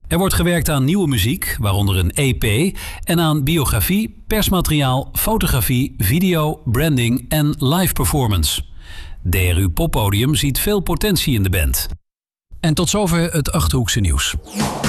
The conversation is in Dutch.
Er wordt gewerkt aan nieuwe muziek, waaronder een EP, en aan biografie, persmateriaal, fotografie, video, branding en live performance. DRU Poppodium ziet veel potentie in de band. En tot zover het Achterhoekse nieuws.